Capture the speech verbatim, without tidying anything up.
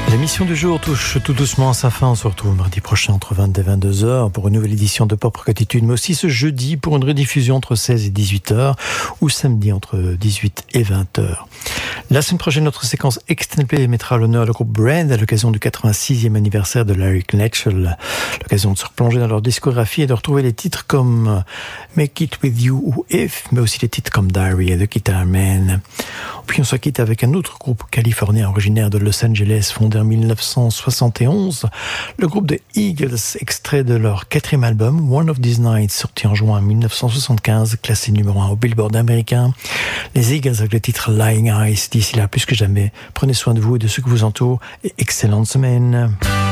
L'émission du jour touche tout doucement à sa fin. On se retrouve mardi prochain entre vingt et vingt-deux heures pour une nouvelle édition de Pop Rock Attitude, mais aussi ce jeudi pour une rediffusion entre seize et dix-huit heures ou samedi entre dix-huit et vingt heures. La semaine prochaine, notre séquence Extended Play mettra à l'honneur le groupe Brand à l'occasion du quatre-vingt-sixième anniversaire de Larry Knetchell. L'occasion de se replonger dans leur discographie et de retrouver les titres comme Make It With You ou If, mais aussi les titres comme Diary et The Guitar Man. Puis on se quitte avec un autre groupe californien originaire de Los Angeles, fondé en dix-neuf cent soixante et onze, le groupe The Eagles, extrait de leur quatrième album One of These Nights, sorti en juin dix-neuf cent soixante-quinze, classé numéro un au Billboard américain. Les Eagles avec le titre Lying Eyes. D'ici là, plus que jamais, prenez soin de vous et de ceux qui vous entourent et excellente semaine.